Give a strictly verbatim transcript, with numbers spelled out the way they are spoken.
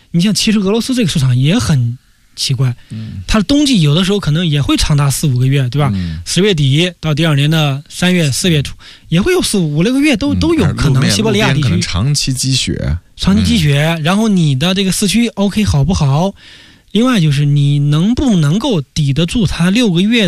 你像其实俄罗斯这个市场也很奇怪， 嗯， 它的冬季有的时候可能也会长达四五个月，对吧？ 嗯、 十月底到第二年的三月四月初，也会有四五五六个月都、嗯、都有可能。西伯利亚地区长期积雪， 长期积雪、嗯，然后你的这个四驱 OK 好不好？另外就是你能不能够抵得住它六个月